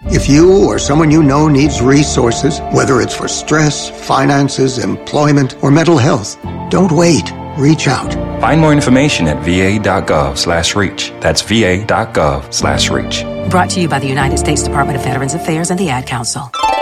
If you or someone you know needs resources, whether it's for stress, finances, employment, or mental health, don't wait. Reach out. Find more information at va.gov/reach. That's va.gov/reach. Brought to you by the United States Department of Veterans Affairs and the Ad Council.